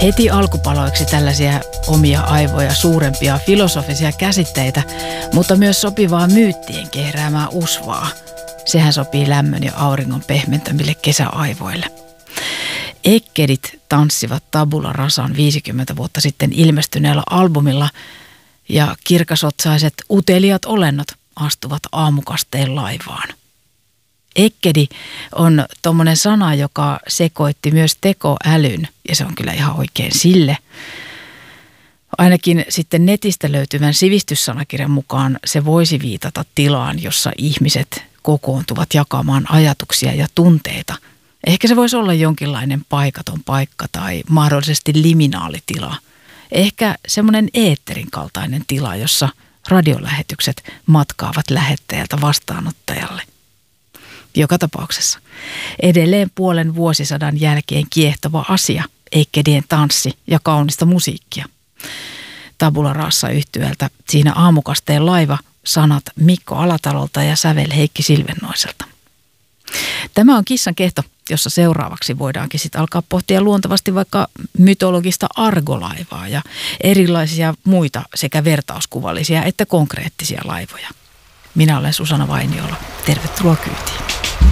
Heti alkupaloiksi tällaisia omia aivoja suurempia filosofisia käsitteitä, mutta myös sopivaa myyttien kehräämää usvaa. Sehän sopii lämmön ja auringon pehmentämille kesäaivoille. Ekkedit tanssivat Tabula Rasan 50 vuotta sitten ilmestyneellä albumilla ja kirkasotsaiset uteliat olennot astuvat aamukasteen laivaan. Ekkedi on tommonen sana, joka sekoitti myös tekoälyn, ja se on kyllä ihan oikein sille. Ainakin sitten netistä löytyvän sivistyssanakirjan mukaan se voisi viitata tilaan, jossa ihmiset kokoontuvat jakamaan ajatuksia ja tunteita. Ehkä se voisi olla jonkinlainen paikaton paikka tai mahdollisesti liminaalitila. Ehkä semmoinen eetterin kaltainen tila, jossa radiolähetykset matkaavat lähettäjältä vastaanottajalle. Joka tapauksessa edelleen puolen vuosisadan jälkeen kiehtova asia, ekkedien tanssi ja kaunista musiikkia. Tabula Rasa -yhtyöltä siinä aamukasteen laiva, sanat Mikko Alatalolta ja sävel Heikki Silvennoiselta. Tämä on Kissan kehto, jossa seuraavaksi voidaankin sitten alkaa pohtia luontevasti vaikka mytologista argolaivaa ja erilaisia muita sekä vertauskuvallisia että konkreettisia laivoja. Minä olen Susanna Vainiola. Tervetuloa kyytiin.